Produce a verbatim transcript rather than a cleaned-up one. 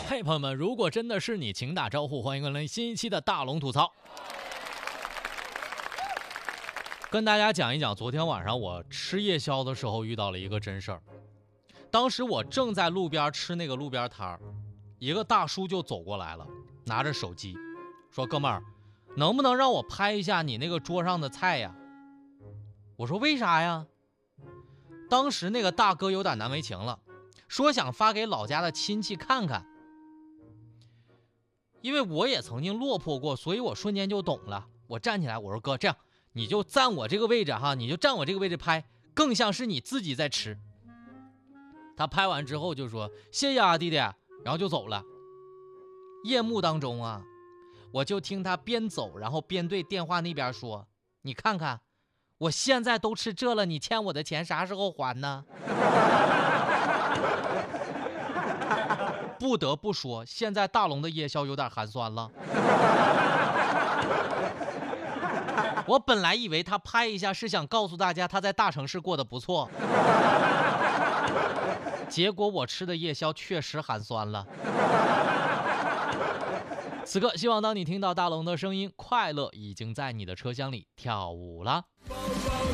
嘿，朋友们，如果真的是你，请打招呼，欢迎光临新一期的大龙吐槽。跟大家讲一讲，昨天晚上我吃夜宵的时候遇到了一个真事儿。当时我正在路边吃那个路边摊儿，一个大叔就走过来了，拿着手机说：“哥们儿，能不能让我拍一下你那个桌上的菜呀？”我说：“为啥呀？”当时那个大哥有点难为情了，说想发给老家的亲戚看看。因为我也曾经落魄过，所以我瞬间就懂了。我站起来，我说：“哥，这样你就站我这个位置哈，你就站我这个位置拍，更像是你自己在吃。”他拍完之后就说：“谢谢啊，弟弟。”然后就走了。夜幕当中啊，我就听他边走，然后边对电话那边说：“你看看，我现在都吃这了，你欠我的钱啥时候还呢？”不得不说，现在大龙的夜宵有点寒酸了。我本来以为他拍一下是想告诉大家他在大城市过得不错，结果我吃的夜宵确实寒酸了。此刻希望当你听到大龙的声音，快乐已经在你的车厢里跳舞了。